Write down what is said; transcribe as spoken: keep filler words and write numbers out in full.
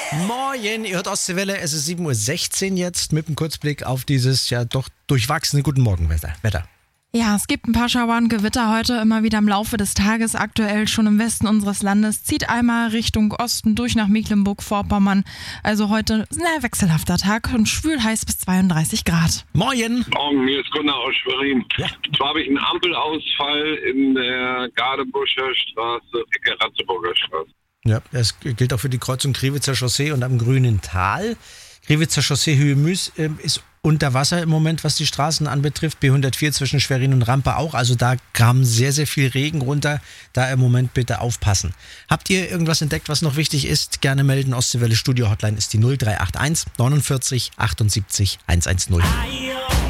Moin, ihr hört Ostseewelle, es ist sieben Uhr sechzehn jetzt mit einem Kurzblick auf dieses ja doch durchwachsene Guten Morgen Wetter. Wetter. Ja, es gibt ein paar Schauer und Gewitter heute immer wieder im Laufe des Tages. Aktuell schon im Westen unseres Landes. Zieht einmal Richtung Osten durch nach Mecklenburg-Vorpommern. Also heute ist ein wechselhafter Tag und schwül heiß bis zweiunddreißig Grad. Moin. Morgen, hier ist Gunnar aus Schwerin. Ja. Zwar habe ich einen Ampelausfall in der Gardebuscher Straße, Ecke Ratzeburger Straße. Ja, das gilt auch für die Kreuzung Kriwitzer Chaussee und am Grünen Tal. Kriwitzer Chaussee Höhe Müs äh, ist unter Wasser im Moment, was die Straßen anbetrifft. B hundertvier zwischen Schwerin und Rampe auch. Also da kam sehr, sehr viel Regen runter. Da im Moment bitte aufpassen. Habt ihr irgendwas entdeckt, was noch wichtig ist? Gerne melden. Ostseewelle Studio Hotline ist die null drei acht eins neunundvierzig achtundsiebzig hundertzehn.